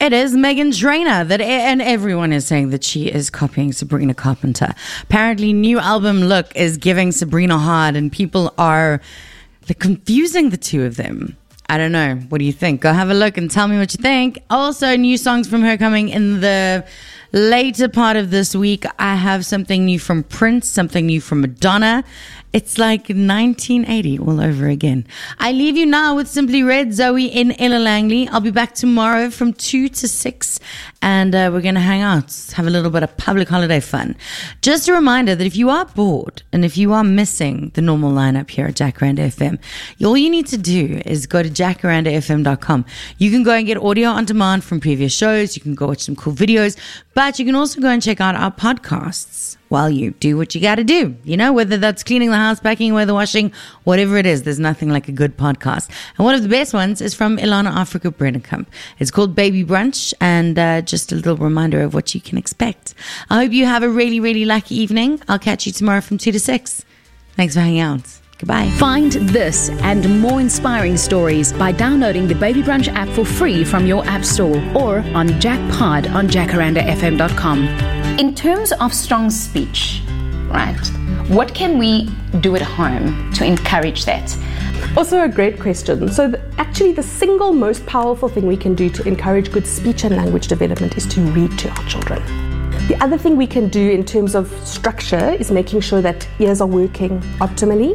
It is Meghan Trainor and everyone is saying that she is copying Sabrina Carpenter. Apparently, new album look is giving Sabrina hard, and people are confusing the two of them. I don't know. What do you think? Go have a look and tell me what you think. Also, new songs from her coming in the later part of this week. I have something new from Prince, something new from Madonna. It's like 1980 all over again. I leave you now with Simply Red, Zoe in Ella Langley. I'll be back tomorrow from 2 to 6 and we're going to hang out, have a little bit of public holiday fun. Just a reminder that if you are bored and if you are missing the normal lineup here at Jacaranda FM, all you need to do is go to jacarandafm.com. You can go and get audio on demand from previous shows. You can go watch some cool videos, but you can also go and check out our podcasts while you do what you got to do. You know, whether that's cleaning the house, packing away the washing, whatever it is, there's nothing like a good podcast. And one of the best ones is from Ilana Africa Brennekamp. It's called Baby Brunch, and just a little reminder of what you can expect. I hope you have a really, really lucky evening. I'll catch you tomorrow from 2 to 6. Thanks for hanging out. Goodbye. Find this and more inspiring stories by downloading the Baby Brunch app for free from your app store or on JackPod on jacarandafm.com. In terms of strong speech, right, what can we do at home to encourage that? Also a great question. So actually the single most powerful thing we can do to encourage good speech and language development is to read to our children. The other thing we can do in terms of structure is making sure that ears are working optimally.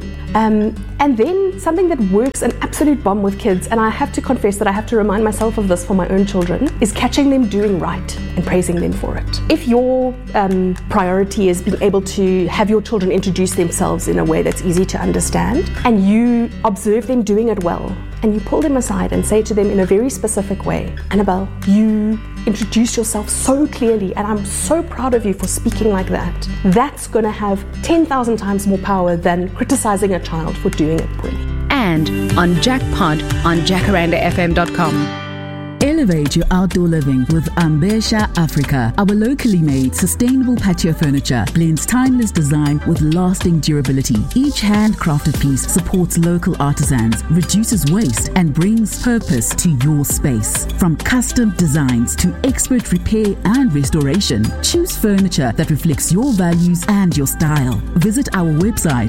And then something that works an absolute bomb with kids, and I have to confess that I have to remind myself of this for my own children, is catching them doing right and praising them for it. If your priority is being able to have your children introduce themselves in a way that's easy to understand, and you observe them doing it well, and you pull them aside and say to them in a very specific way, Annabelle, you introduce yourself so clearly and I'm so proud of you for speaking like that. That's going to have 10,000 times more power than criticizing a child for doing it poorly. And on JackPod on jacarandafm.com. Elevate your outdoor living with Ambesha Africa. Our locally made sustainable patio furniture blends timeless design with lasting durability. Each handcrafted piece supports local artisans, reduces waste, and brings purpose to your space. From custom designs to expert repair and restoration, choose furniture that reflects your values and your style. Visit our website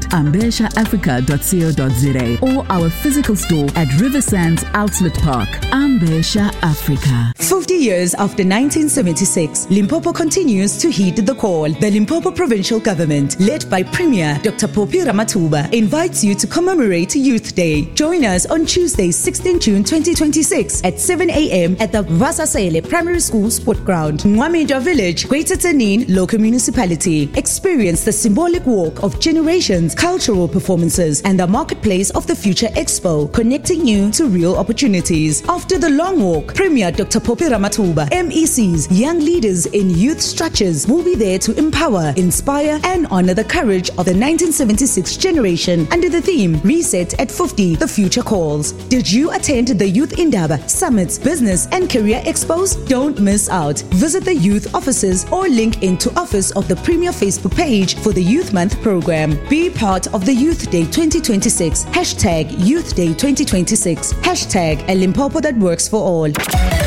ambeshaafrica.co.za or our physical store at Riversands Outlet Park. Ambesha Africa. 50 years after 1976, Limpopo continues to heed the call. The Limpopo Provincial Government, led by Premier Dr. Phophi Ramathuba, invites you to commemorate Youth Day. Join us on Tuesday, 16 June 2026 at 7 a.m. at the Vasasele Primary School Sport Ground, Nwamidwa Village, Greater Tanin Local Municipality. Experience the symbolic walk of generations, cultural performances, and the Marketplace of the Future Expo, connecting you to real opportunities. After the long walk, Premier Dr. Phophi Ramathuba, MECs, young leaders in youth structures will be there to empower, inspire, and honor the courage of the 1976 generation under the theme Reset at 50, the Future Calls. Did you attend the Youth Indaba, Summits, Business and Career Expos? Don't miss out. Visit the youth offices or link into Office of the Premier Facebook page for the Youth Month program. Be part of the Youth Day 2026. Hashtag Youth Day 2026. Hashtag a Limpopo that works for all.